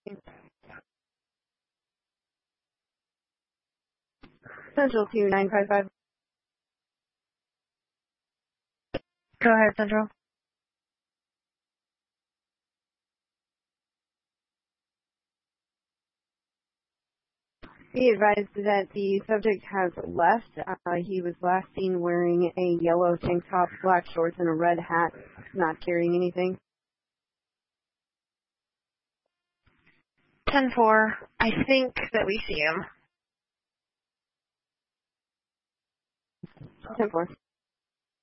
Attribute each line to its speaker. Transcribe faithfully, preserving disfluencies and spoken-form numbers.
Speaker 1: Central two nine five five.
Speaker 2: Go ahead, Central.
Speaker 1: Be advised that the subject has left. Uh, he was last seen wearing a yellow tank top, black shorts, and a red hat, not carrying anything.
Speaker 2: ten four, I think that we see him.
Speaker 1: ten four.